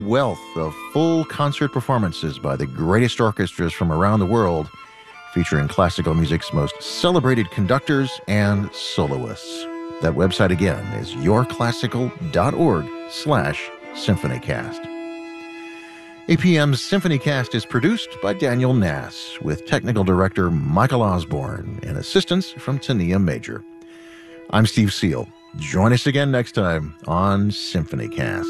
wealth of full concert performances by the greatest orchestras from around the world, featuring classical music's most celebrated conductors and soloists. That website again is yourclassical.org/symphonycast. APM's Symphonycast is produced by Daniel Nass, with technical director Michael Osborne and assistance from Tania Major. I'm Steve Seal. Join us again next time on Symphonycast.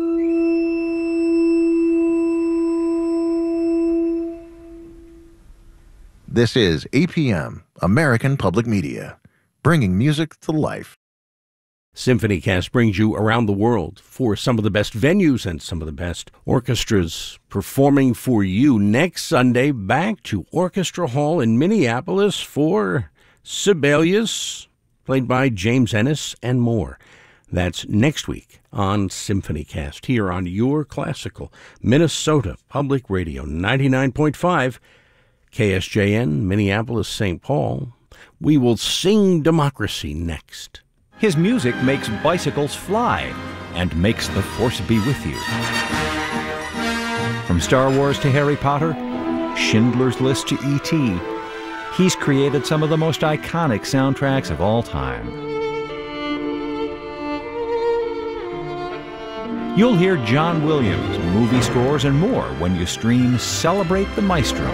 This is APM, American Public Media, bringing music to life. Symphonycast brings you around the world for some of the best venues and some of the best orchestras performing for you. Next Sunday, back to Orchestra Hall in Minneapolis for Sibelius, played by James Ennis, and more. That's next week on Symphonycast here on Your Classical, Minnesota Public Radio, 99.5, KSJN, Minneapolis, St. Paul. We will sing democracy next. His music makes bicycles fly and makes the Force be with you. From Star Wars to Harry Potter, Schindler's List to E.T., he's created some of the most iconic soundtracks of all time. You'll hear John Williams, movie scores, and more when you stream Celebrate the Maestro.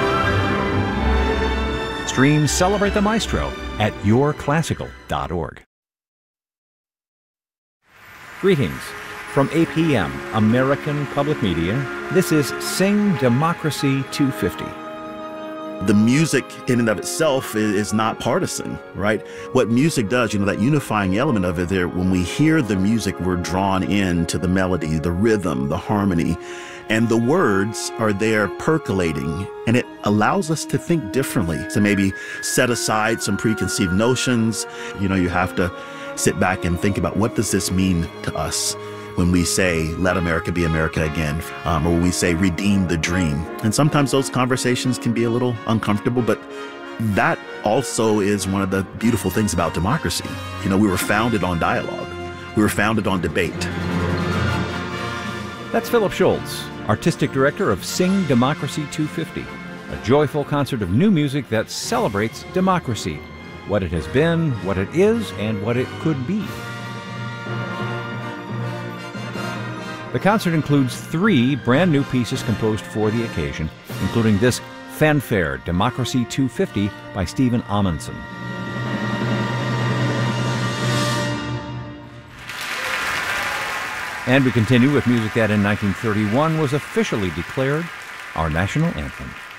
Stream Celebrate the Maestro at yourclassical.org. Greetings from APM, American Public Media. This is Sing Democracy 250. The music in and of itself is not partisan, right? What music does, that unifying element of it there, when we hear the music, we're drawn into the melody, the rhythm, the harmony, and the words are there percolating, and it allows us to think differently, to maybe set aside some preconceived notions. You have to sit back and think about, what does this mean to us when we say, let America be America again, or when we say, redeem the dream. And sometimes those conversations can be a little uncomfortable, but that also is one of the beautiful things about democracy. We were founded on dialogue. We were founded on debate. That's Philip Schultz, Artistic Director of Sing Democracy 250, a joyful concert of new music that celebrates democracy, what it has been, what it is, and what it could be. The concert includes 3 brand new pieces composed for the occasion, including this Fanfare Democracy 250 by Stephen Amundsen. And we continue with music that in 1931 was officially declared our national anthem.